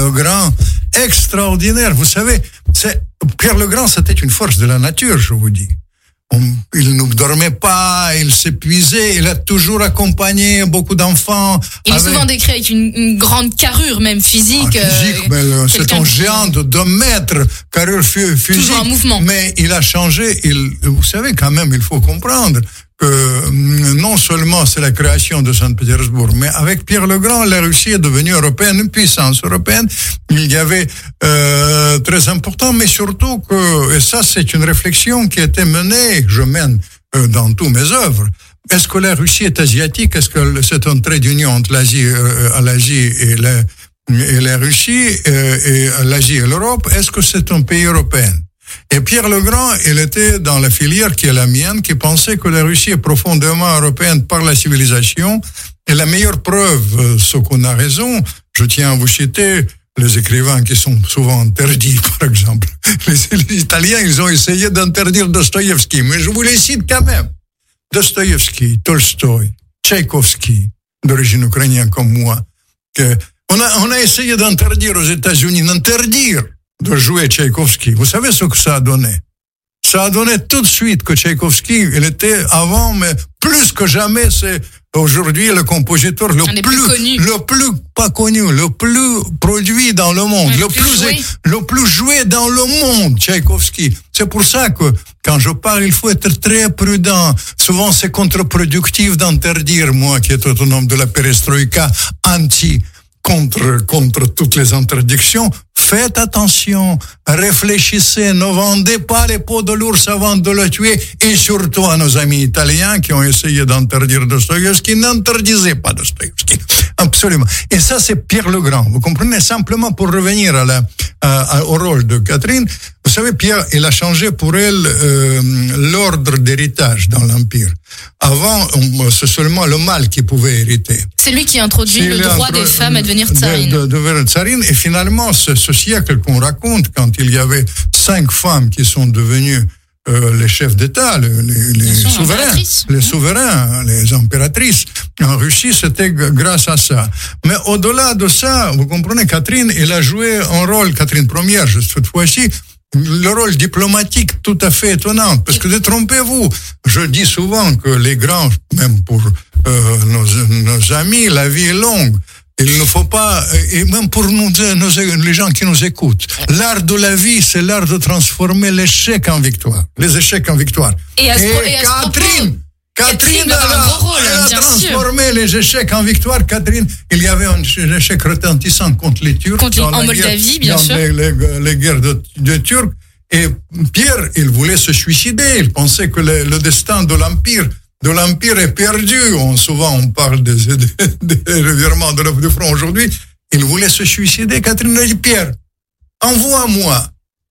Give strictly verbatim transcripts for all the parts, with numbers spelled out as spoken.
Le Grand, extraordinaire. Vous savez, c'est, Pierre le Grand, c'était une force de la nature, je vous dis. On, il ne dormait pas, il s'épuisait, il a toujours accompagné beaucoup d'enfants. Il est avec... souvent décrit avec une, une grande carrure, même physique. Ah, physique, euh, mais c'est un géant de deux mètres, carrure physique. Toujours en mouvement. Mais il a changé, il, vous savez, quand même, il faut comprendre que non seulement c'est la création de Saint-Pétersbourg, mais avec Pierre le Grand, la Russie est devenue européenne, une puissance européenne. Il y avait euh, très important, mais surtout que, et ça c'est une réflexion qui a été menée, que je mène euh, dans tous mes œuvres. Est-ce que la Russie est asiatique? Est-ce que c'est un trait d'union entre l'Asie, euh, l'Asie et la, et la Russie, euh, et l'Asie et l'Europe? Est-ce que c'est un pays européen? Et Pierre le Grand, il était dans la filière qui est la mienne, qui pensait que la Russie est profondément européenne par la civilisation. Et la meilleure preuve, ce qu'on a raison, je tiens à vous citer les écrivains qui sont souvent interdits, par exemple. Les, les Italiens, ils ont essayé d'interdire Dostoïevski, mais je vous les cite quand même. Dostoïevski, Tolstoï, Tchaïkovski, d'origine ukrainienne comme moi. Que on a, on a essayé d'interdire aux États-Unis, d'interdire de jouer Tchaïkovski. Vous savez ce que ça a donné? Ça a donné tout de suite que Tchaïkovski, il était avant, mais plus que jamais, c'est aujourd'hui le compositeur le plus, plus le plus pas connu, le plus produit dans le monde, le, le plus, plus le plus joué dans le monde, Tchaïkovski. C'est pour ça que quand je parle, il faut être très prudent. Souvent, c'est contre-productif d'interdire, moi qui est autonome de la perestroïka, anti contre contre toutes les interdictions. Faites attention, réfléchissez, ne vendez pas les peaux de l'ours avant de le tuer, et surtout à nos amis italiens qui ont essayé d'interdire Dostoïevski, n'interdisez pas Dostoïevski. Absolument. Et ça, c'est Pierre le Grand. Vous comprenez? Simplement pour revenir à la, à, au rôle de Catherine, vous savez, Pierre, il a changé pour elle euh, l'ordre d'héritage dans l'Empire. Avant, on, c'est seulement le mâle qui pouvait hériter. C'est lui qui a introduit c'est le droit intro- des femmes à devenir tsarine. De, de, de devenir tsarine. Et finalement, ce, ce siècle qu'on raconte, quand il y avait cinq femmes qui sont devenues euh, les chefs d'État, les, les, les souverains, les mmh. souverains, les impératrices, en Russie, c'était g- grâce à ça. Mais au-delà de ça, vous comprenez, Catherine, elle a joué un rôle, Catherine Première, cette fois-ci, le rôle diplomatique tout à fait étonnant, parce que détrompez-vous, je dis souvent que les grands, même pour euh, nos, nos amis, la vie est longue. Il ne faut pas, et même pour nous, nos, les gens qui nous écoutent, l'art de la vie, c'est l'art de transformer l'échec en victoire, les échecs en victoire. Et, à ce, et, et à Catherine, Catherine, Catherine a, a, un gros rôle, elle a bien transformé sûr. les échecs en victoire. Catherine, il y avait un, un échec retentissant contre les Turcs. Contre les, en Moldavie, bien dans sûr. Les, les, les guerres de, de Turcs. Et Pierre, il voulait se suicider. Il pensait que le, le destin de l'Empire de l'Empire est perdu. On, souvent, on parle des, des, des revirements de, de front aujourd'hui. Il voulait se suicider. Catherine a dit, Pierre, envoie-moi.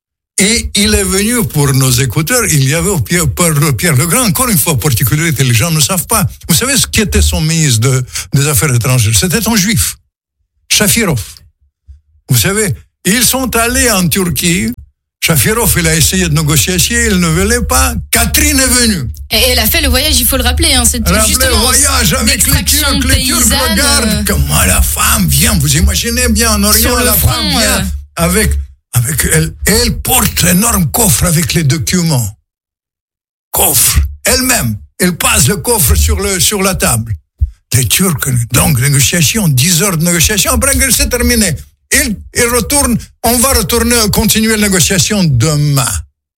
Et il est venu, pour nos écouteurs, il y avait Pierre, Pierre le Grand, encore une fois, particularité, les gens ne savent pas. Vous savez ce qui était son ministre de, des Affaires étrangères? C'était un juif, Shafirov. Vous savez, ils sont allés en Turquie. Shafirov, il a essayé de négocier, il ne voulait pas. Catherine est venue. Et elle a fait le voyage, il faut le rappeler. Hein, c'est elle justement a fait le voyage avec les Turcs. Les Turcs regardent comment la femme vient. Vous imaginez bien en Orient, la front, femme vient euh... avec, avec elle. Elle porte l'énorme coffre avec les documents. Coffre. Elle-même. Elle passe le coffre sur, le, sur la table. Les Turcs, donc, négociation, dix heures de négociation. Après, c'est terminé. Il, il retourne, on va retourner, continuer la négociation demain.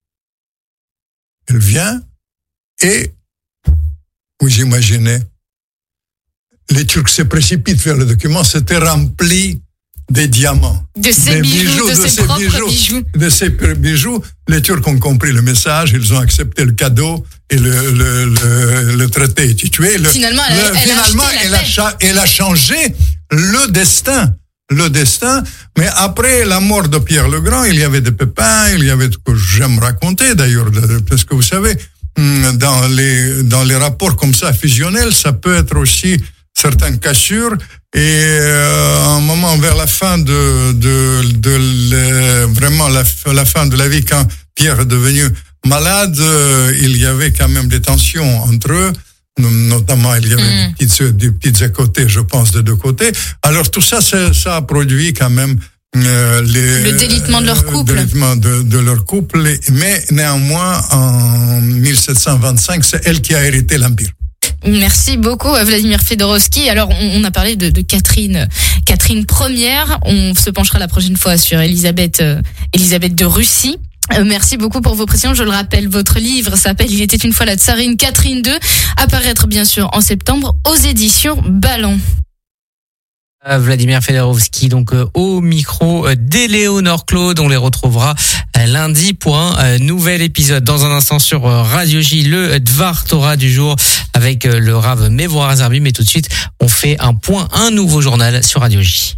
Il vient et, vous imaginez, les Turcs se précipitent vers le document, c'était rempli des diamants. De ces bijoux, bijoux, de, de ses propres bijoux, bijoux. De ces bijoux. Les Turcs ont compris le message, ils ont accepté le cadeau et le, le, le, le traité est tué. Le, finalement, elle, le, elle, finalement a elle, a, elle a changé le destin. Le destin, mais après la mort de Pierre le Grand, il y avait des pépins, il y avait ce que j'aime raconter d'ailleurs, parce que vous savez, dans les dans les rapports comme ça fusionnels, ça peut être aussi certaines cassures. Et euh, à un moment vers la fin de de de, de vraiment la, la fin de la vie, quand Pierre est devenu malade, euh, il y avait quand même des tensions entre eux. Notamment, il y avait mmh. des petites, des petites à côté, je pense, des deux côtés. Alors, tout ça, ça, ça a produit quand même euh, les, le délitement de leur couple. Le délitement de, de leur couple, mais néanmoins, en mille sept cent vingt-cinq, c'est elle qui a hérité l'Empire. Merci beaucoup Vladimir Fedorovski. Alors on a parlé de, de Catherine, Catherine Première. On se penchera la prochaine fois sur Élisabeth, euh, Élisabeth de Russie. Euh, merci beaucoup pour vos précisions. Je le rappelle, votre livre s'appelle Il était une fois la tsarine Catherine deux, à paraître bien sûr en septembre aux éditions Ballant. Vladimir Fedorovski, donc euh, au micro euh, d'Éléonore Claude. On les retrouvera euh, lundi pour un euh, nouvel épisode. Dans un instant sur euh, Radio J, le Dvar Torah du jour avec euh, le Rav Mevorach Zarbi. Mais tout de suite, on fait un point, un nouveau journal sur Radio J.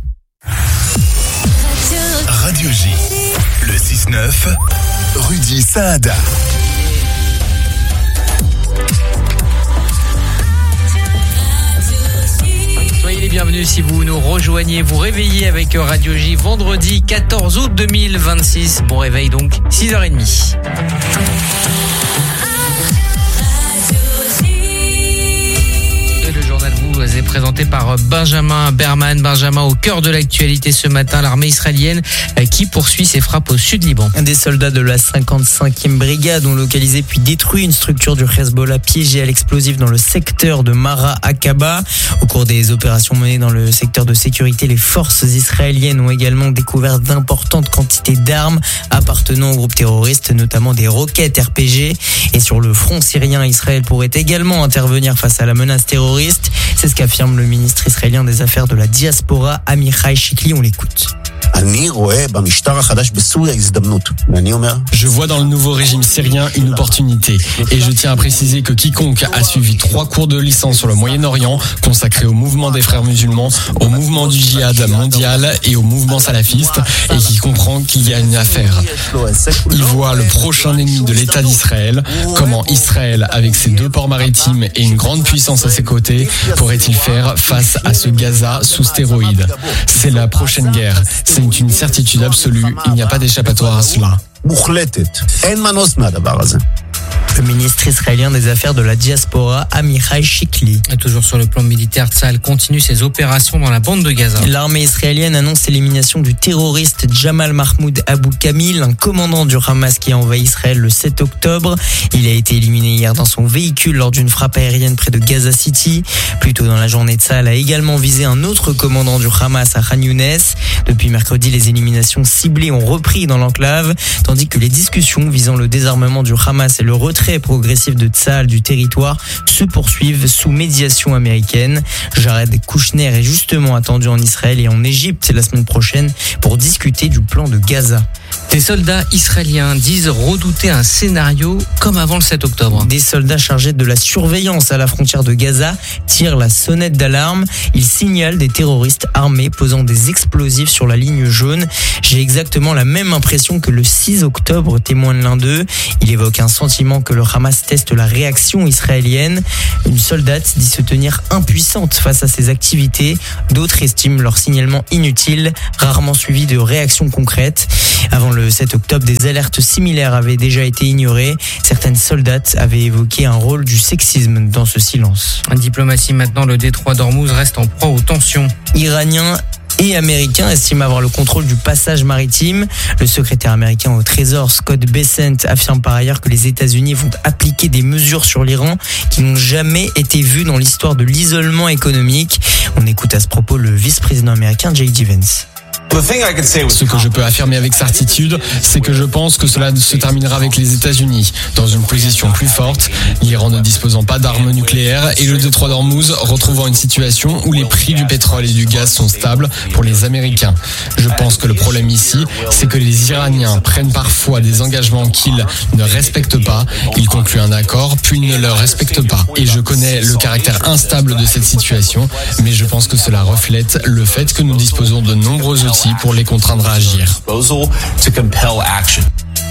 Radio J, le six neuf, Rudy Saada. Soyez les bienvenus si vous nous rejoignez, vous réveillez avec Radio J vendredi quatorze août deux mille vingt-six. Bon réveil donc, six heures trente. Est présenté par Benjamin Berman. Benjamin, au cœur de l'actualité ce matin, l'armée israélienne qui poursuit ses frappes au sud Liban. Des soldats de la cinquante-cinquième brigade ont localisé puis détruit une structure du Hezbollah piégée à l'explosif dans le secteur de Mara Aqaba. Au cours des opérations menées dans le secteur de sécurité, les forces israéliennes ont également découvert d'importantes quantités d'armes appartenant au groupe terroriste, notamment des roquettes R P G. Et sur le front syrien, Israël pourrait également intervenir face à la menace terroriste. C'est ce qu'affirme le ministre israélien des Affaires de la Diaspora, Amichai Shikli. On l'écoute. Je vois dans le nouveau régime syrien une opportunité et je tiens à préciser que quiconque a suivi trois cours de licence sur le Moyen-Orient consacrés au mouvement des frères musulmans, au mouvement du djihad mondial et au mouvement salafiste et qui comprend qu'il y a une affaire. Il voit le prochain ennemi de l'État d'Israël, comment Israël, avec ses deux ports maritimes et une grande puissance à ses côtés, pourrait-il faire face à ce Gaza sous stéroïdes. C'est la prochaine guerre. C'est une certitude absolue, il n'y a pas d'échappatoire à cela. Le ministre israélien des Affaires de la Diaspora, Amichai Shikli. Et toujours sur le plan militaire, Tsahal continue ses opérations dans la bande de Gaza. L'armée israélienne annonce l'élimination du terroriste Jamal Mahmoud Abu Kamil, un commandant du Hamas qui a envahi Israël le sept octobre. Il a été éliminé hier dans son véhicule lors d'une frappe aérienne près de Gaza City. Plus tôt dans la journée, Tsahal a également visé un autre commandant du Hamas à Khan Younes. Depuis mercredi, les éliminations ciblées ont repris dans l'enclave, tandis que les discussions visant le désarmement du Hamas et le retrait progressif de Tsahal du territoire se poursuivent sous médiation américaine. Jared Kushner est justement attendu en Israël et en Égypte la semaine prochaine pour discuter du plan de Gaza. Des soldats israéliens disent redouter un scénario comme avant le sept octobre. Des soldats chargés de la surveillance à la frontière de Gaza tirent la sonnette d'alarme. Ils signalent des terroristes armés posant des explosifs sur la ligne jaune. J'ai exactement la même impression que le six octobre, témoigne l'un d'eux. Il évoque un sentiment que le Hamas teste la réaction israélienne. Une soldate dit se tenir impuissante face à ces activités. D'autres estiment leur signalement inutile, rarement suivi de réactions concrètes. Avant le sept octobre, des alertes similaires avaient déjà été ignorées. Certaines soldates avaient évoqué un rôle du sexisme dans ce silence. En diplomatie maintenant, le détroit d'Ormuz reste en proie aux tensions. Iraniens et américains estiment avoir le contrôle du passage maritime. Le secrétaire américain au Trésor, Scott Bessent, affirme par ailleurs que les États-Unis vont appliquer des mesures sur l'Iran qui n'ont jamais été vues dans l'histoire de l'isolement économique. On écoute à ce propos le vice-président américain J D Vance. Ce que je peux affirmer avec certitude, c'est que je pense que cela se terminera avec les États-Unis dans une position plus forte, l'Iran ne disposant pas d'armes nucléaires et le détroit d'Ormuz retrouvant une situation où les prix du pétrole et du gaz sont stables pour les Américains. Je pense que le problème ici, c'est que les Iraniens prennent parfois des engagements qu'ils ne respectent pas, ils concluent un accord puis ne le respectent pas. Et je connais le caractère instable de cette situation, mais je pense que cela reflète le fait que nous disposons de nombreux outils pour les contraindre à agir.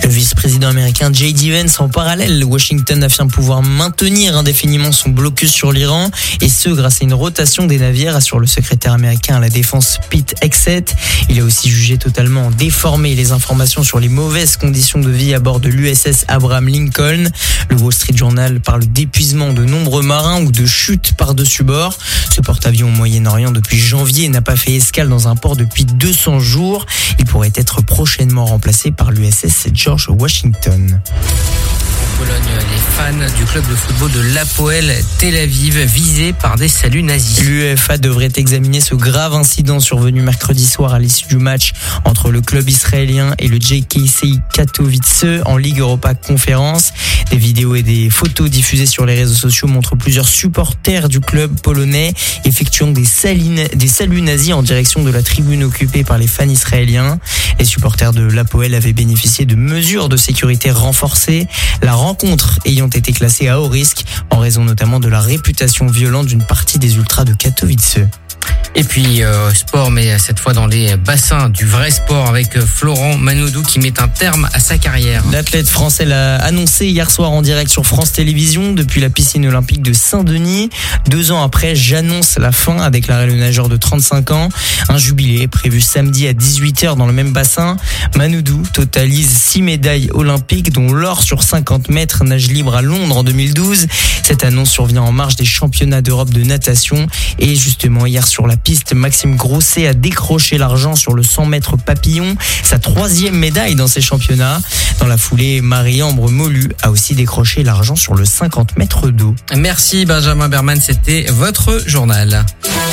Le vice-président américain J D Vance, en parallèle, Washington affirme pouvoir maintenir indéfiniment son blocus sur l'Iran, et ce grâce à une rotation des navires, assure le secrétaire américain à la défense Pete Hegseth. Il a aussi jugé totalement déformé les informations sur les mauvaises conditions de vie à bord de l'U S S Abraham Lincoln. Le Wall Street Journal parle d'épuisement de nombreux marins ou de chute par-dessus bord. Ce porte-avions au Moyen-Orient depuis janvier n'a pas fait escale dans un port depuis deux cents jours. Il pourrait être prochainement remplacé par l'U S S George Washington. En Pologne, les fans du club de football de l'Hapoel Tel Aviv visés par des saluts nazis. L'UEFA devrait examiner ce grave incident survenu mercredi soir à l'issue du match entre le club israélien et le J K C Katowice en Ligue Europa Conférence. Des vidéos et des photos diffusées sur les réseaux sociaux montrent plusieurs supporters du club polonais effectuant des, salines, des saluts nazis en direction de la tribune occupée par les fans israéliens. Les supporters de l'Hapoel avaient bénéficié de mesures de sécurité renforcées. La rencontre ayant été classée à haut risque en raison notamment de la réputation violente d'une partie des ultras de Katowice. Et puis euh, sport, mais cette fois dans les bassins du vrai sport avec Florent Manodou qui met un terme à sa carrière. L'athlète français l'a annoncé hier soir en direct sur France Télévisions depuis la piscine olympique de Saint-Denis. Deux ans après, j'annonce la fin, a déclaré le nageur de trente-cinq ans. Un jubilé est prévu samedi à dix-huit heures dans le même bassin. Manodou totalise six médailles olympiques, dont l'or sur cinquante mètres nage libre à Londres en deux mille douze. Cette annonce survient en marge des championnats d'Europe de natation. Et justement, hier sur la piste, Maxime Grosset a décroché l'argent sur le cent mètres papillon, sa troisième médaille dans ces championnats. Dans la foulée, Marie-Ambre Molu a aussi décroché l'argent sur le cinquante mètres d'eau. Merci Benjamin Berman, c'était votre journal.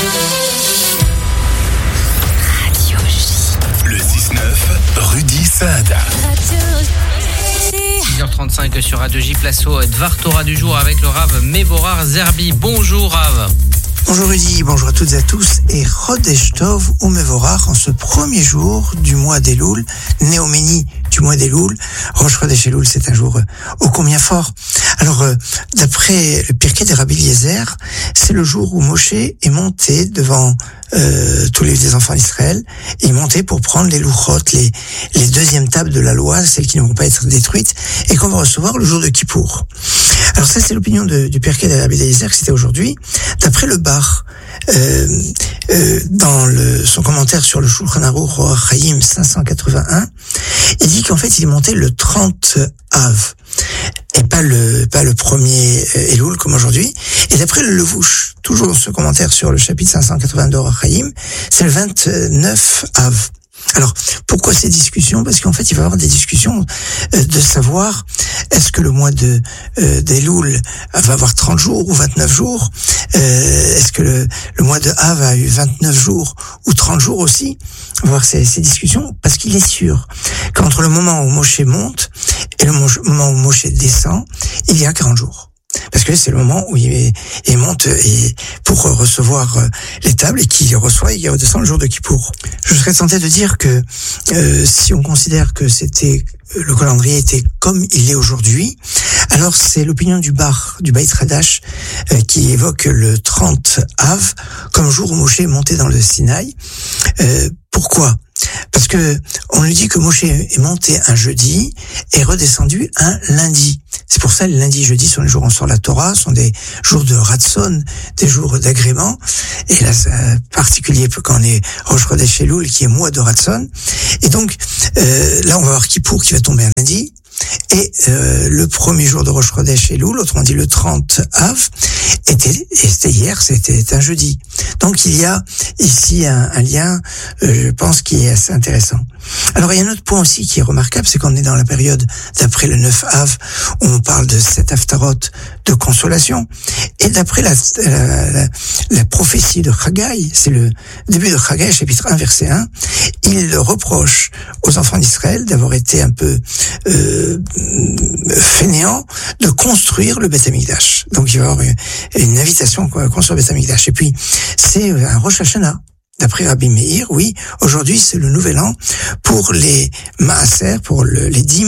Le six neuf, Rudy Saad. six heures trente-cinq sur Radio J, place au Dvar Torah du jour avec le Rav Mevorar Zerbi. Bonjour Rav. Bonjour Rudy, bonjour à toutes et à tous, et Chodesh Tov ou Mevorach en ce premier jour du mois d'Elul, Néoménie du mois d'Elul. Rosh Chodesh Elul, c'est un jour euh, ô combien fort. Alors, euh, d'après le Pirkei de Rabbi Eliezer, c'est le jour où Moshe est monté devant euh, tous les enfants d'Israël, et est monté pour prendre les louchot, les, les deuxièmes tables de la loi, celles qui ne vont pas être détruites, et qu'on va recevoir le jour de Kippour. Alors ça, c'est l'opinion de, du Pirkei de Rabbi Eliezer, que c'était aujourd'hui. D'après le Bar, euh, euh, dans le, son commentaire sur le Shulchan Aruch Orach Chaim cinq cent quatre-vingt-un, il dit qu'en fait, il est monté le trente Av, et pas le pas le premier Elul comme aujourd'hui. Et d'après le Levouche, toujours dans ce commentaire sur le chapitre cinq cent quatre-vingt d'Orach Chaim, c'est le vingt-neuf Av. Alors, pourquoi ces discussions? Parce qu'en fait, il va y avoir des discussions euh, de savoir est-ce que le mois de euh, d'Elul va avoir trente jours ou vingt-neuf jours, euh, est-ce que le, le mois de Av a eu vingt-neuf jours ou trente jours aussi. On va voir ces, ces discussions, parce qu'il est sûr qu'entre le moment où Moshe monte et le moment où Moshe descend, il y a quarante jours. Parce que c'est le moment où il, il monte et pour recevoir les tables et qu'il reçoit, il redescend le jour de Kippour. Je serais tenté de dire que euh, si on considère que c'était le calendrier était comme il est aujourd'hui, alors c'est l'opinion du Bar, du Beit Hadash, euh, qui évoque le trente Av comme jour où Moshe est monté dans le Sinaï. Euh, pourquoi ? Parce que on lui dit que Moshe est monté un jeudi et redescendu un lundi. C'est pour ça que le lundi et jeudi sont les jours où on sort la Torah, sont des jours de Ratson, des jours d'agrément. Et là, c'est particulier quand on est Rosh Chodesh Elul, qui est mois de Ratson. Et donc, euh, là, on va avoir Kippour qui va tomber un lundi. Et euh, le premier jour de Rosh Chodesh Elul, autrement dit le trente Av, était, et c'était hier, c'était un jeudi. Donc il y a ici un, un lien, euh, je pense, qui est assez intéressant. Alors il y a un autre point aussi qui est remarquable, c'est qu'on est dans la période d'après le neuf Av, où on parle de sept Haftarot de consolation. Et d'après la, la, la, la prophétie de Chagai, c'est le début de Chagai, chapitre un, verset un, il reproche aux enfants d'Israël d'avoir été un peu euh, fainéants de construire le Beth Amikdash. Donc il va y avoir une, une invitation à construire le Beth Amikdash. Et puis c'est un Rosh Hashanah. D'après Rabbi Meir, oui, aujourd'hui c'est le nouvel an pour les maaser, pour le, les dîmes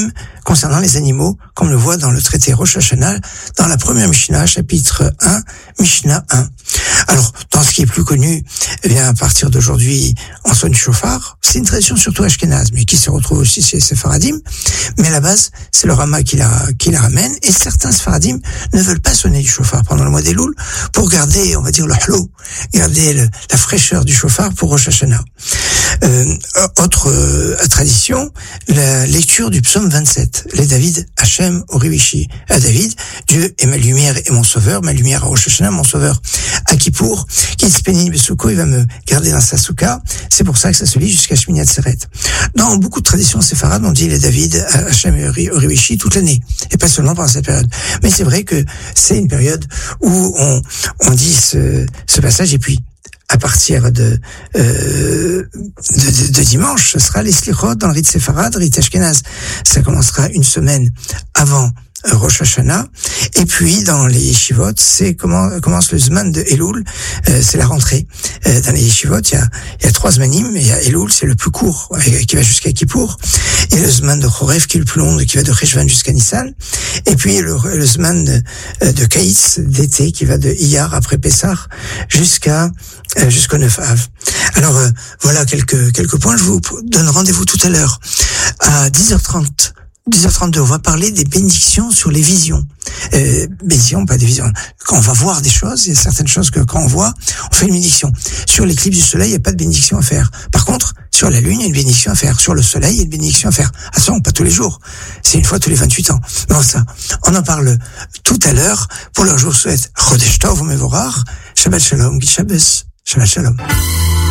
concernant les animaux, comme le voit dans le traité Rosh Hashanah, dans la première Mishnah, chapitre un, Mishnah un. Alors, dans ce qui est plus connu, eh bien, à partir d'aujourd'hui, on sonne du chauffard. C'est une tradition surtout ashkénaze, mais qui se retrouve aussi chez les séfaradim. Mais à la base, c'est le Rama qui la, qui la ramène. Et certains séfaradim ne veulent pas sonner du chauffard pendant le mois des Louls pour garder, on va dire, le hlo, garder le, la fraîcheur du chauffard pour Rosh Hashanah. Euh, autre euh, tradition, la lecture du psaume vingt-sept. Les David, Hachem, Orivishi. À David, Dieu est ma lumière et mon sauveur, ma lumière à Rosh Hashanah, mon sauveur à Kippour, qui est béni Besouko, il va me garder dans sa souka. C'est pour ça que ça se lit jusqu'à Shmini Atzeret. Dans beaucoup de traditions séfarades, on dit les David, Hachem et Orivishi toute l'année, et pas seulement pendant cette période. Mais c'est vrai que c'est une période où on, on dit ce, ce passage, et puis à partir de, euh, de, de, de dimanche, ce sera les slichot dans le rite séfarade, rite ashkénaze. Ça commencera une semaine avant Rosh Hashanah, et puis dans les yeshivot, c'est comment commence le zman de Elul, euh, c'est la rentrée. Euh, dans les yeshivot, il y a, il y a trois zmanim, il y a Elul, c'est le plus court, qui va jusqu'à Kippour, et le zman de Chorev, qui est le plus long, qui va de Cheshvan jusqu'à Nissan, et puis le, le zman de, de Kaïtz, d'été, qui va de Iyar après Pessah jusqu'à euh, jusqu'au neuf Av. Alors euh, voilà quelques quelques points. Je vous donne rendez-vous tout à l'heure à dix heures trente. dix heures trente-deux, on va parler des bénédictions sur les visions. Euh, bénédictions, pas des visions. Quand on va voir des choses, il y a certaines choses que quand on voit, on fait une bénédiction. Sur l'éclipse du soleil, il n'y a pas de bénédiction à faire. Par contre, sur la lune, il y a une bénédiction à faire. Sur le soleil, il y a une bénédiction à faire. Ah ça, pas tous les jours. C'est une fois tous les vingt-huit ans. Non, ça, on en parle tout à l'heure. Pour leur jour, je souhaite Chodesh Tov u'Mevorach, Shabbat Shalom, Git Shabbos, Shabbat Shalom.